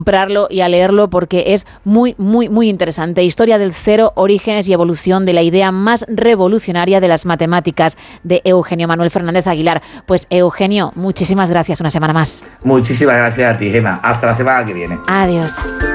comprarlo y a leerlo porque es muy, muy, muy interesante. Historia del cero, orígenes y evolución de la idea más revolucionaria de las matemáticas, de Eugenio Manuel Fernández Aguilar. Pues Eugenio, muchísimas gracias una semana más. Muchísimas gracias a ti, Gemma. Hasta la semana que viene. Adiós.